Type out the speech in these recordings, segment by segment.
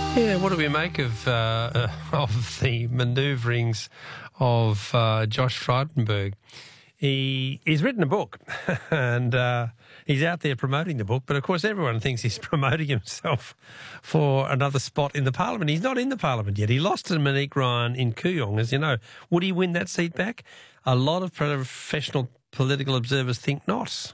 Yeah, what do we make of the manoeuvrings of Josh Frydenberg? He's written a book and he's out there promoting the book, but of course everyone thinks he's promoting himself for another spot in the parliament. He's not in the parliament yet. He lost to Monique Ryan in Kooyong, as you know. Would he win that seat back? A lot of professional political observers think not.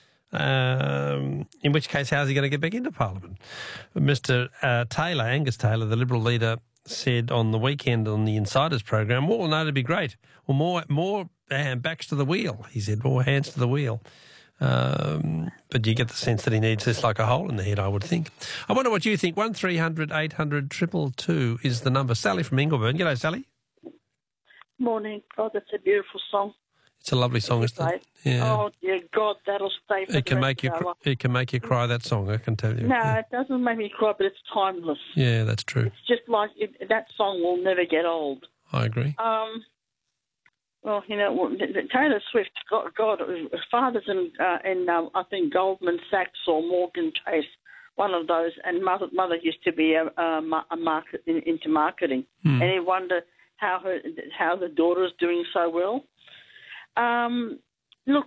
In which case, how's he going to get back into Parliament? Mr. Taylor, Angus Taylor, the Liberal leader, said on the weekend on the Insiders program, well, no, it'd be great. Well, more backs to the wheel, he said, more hands to the wheel. But you get the sense that he needs this like a hole in the head, I would think. I wonder what you think. 1300 800 222 is the number. Sally from Ingleburn. G'day, Sally. Morning. God, that's a beautiful song. It's a lovely song, isn't it? Yeah. Oh, dear God, that'll stay for it can make you It can make you cry, that song, I can tell you. No, it doesn't make me cry, but it's timeless. Yeah, that's true. It's just like that song will never get old. I agree. Well, you know, Taylor Swift, God, father's in I think Goldman Sachs or Morgan Chase, one of those, and mother used to be into marketing, and you wonder how the daughter is doing so well. Look,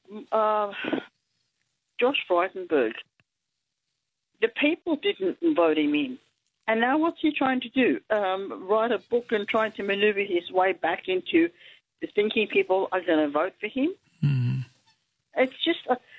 Josh Frydenberg, the people didn't vote him in. And now what's he trying to do? Write a book and trying to manoeuvre his way back into thinking people are going to vote for him? Mm. It's just,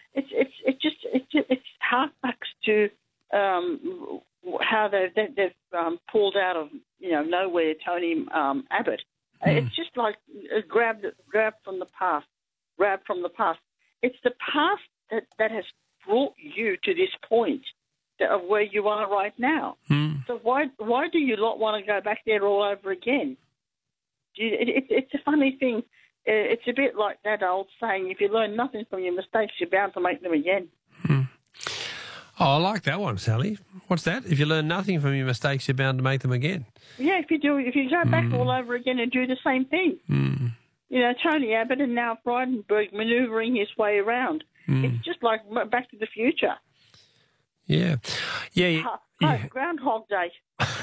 it harks to how they've pulled out of nowhere Tony Abbott. It's just like grab from the past. It's the past that has brought you to this point of where you are right now. So why do you not want to go back there all over again? It's a funny thing. It's a bit like that old saying, if you learn nothing from your mistakes, you're bound to make them again. Oh, I like that one, Sally. What's that? If you learn nothing from your mistakes, you're bound to make them again. Yeah, if you go back all over again and do the same thing. You know, Tony Abbott and now Frydenberg manoeuvring his way around. It's just like Back to the Future. Yeah. Groundhog Day.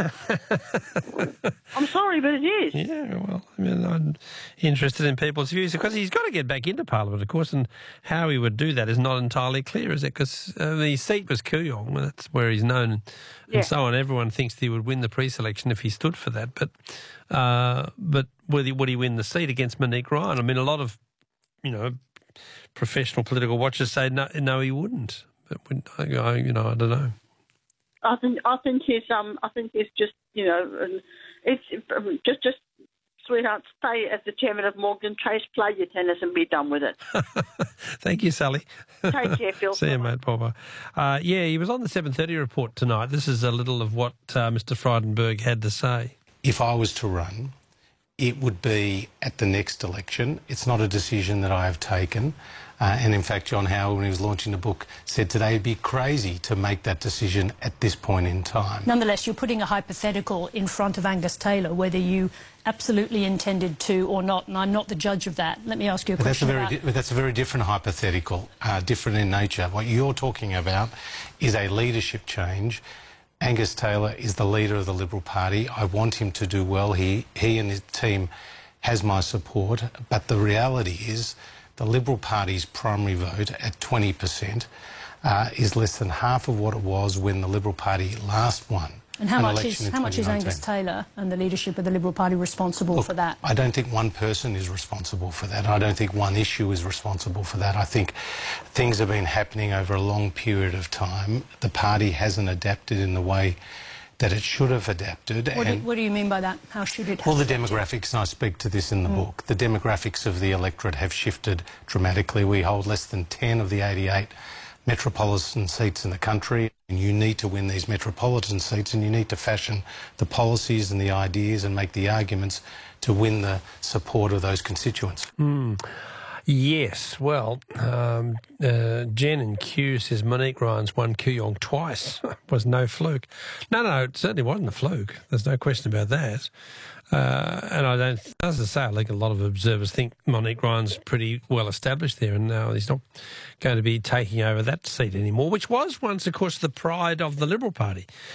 I'm sorry, but it is. Yeah, well, I mean, I'm interested in people's views because he's got to get back into Parliament, of course, and how he would do that is not entirely clear, is it? Because his seat was Kooyong, that's where he's known, and so on. Everyone thinks he would win the pre-selection if he stood for that, but would he win the seat against Monique Ryan? I mean, a lot of, professional political watchers say no, he wouldn't. But I don't know. I think he's just it's just sweetheart, stay as the chairman of Morgan Chase, play your tennis and be done with it. Thank you, Sally. Take care, Phil. See you, mate. Bye-bye. He was on the 7:30 report tonight. This is a little of what Mr. Frydenberg had to say. If I was to run, it would be at the next election. It's not a decision that I have taken. And in fact, John Howard, when he was launching the book, said today it'd be crazy to make that decision at this point in time. Nonetheless, you're putting a hypothetical in front of Angus Taylor, whether you absolutely intended to or not, and I'm not the judge of that. Let me ask you a question That's a very different hypothetical, different in nature. What you're talking about is a leadership change. Angus Taylor is the leader of the Liberal Party. I want him to do well. He and his team has my support, but the reality is the Liberal Party's primary vote at 20% is less than half of what it was when the Liberal Party last won. And how much is Angus Taylor and the leadership of the Liberal Party responsible for that? I don't think one person is responsible for that. I don't think one issue is responsible for that. I think things have been happening over a long period of time. The party hasn't adapted in the way that it should have adapted. What do you mean by that? How should it have Well, the adapted? demographics, and I speak to this in the book, the demographics of the electorate have shifted dramatically. We hold less than 10 of the 88 metropolitan seats in the country, and you need to win these metropolitan seats, and you need to fashion the policies and the ideas and make the arguments to win the support of those constituents. Yes, well, Jen in Kew says Monique Ryan's won Kooyong twice. Was no fluke. No, it certainly wasn't a fluke. There's no question about that. And as I say, I think a lot of observers think Monique Ryan's pretty well established there, and now he's not going to be taking over that seat anymore, which was once, of course, the pride of the Liberal Party.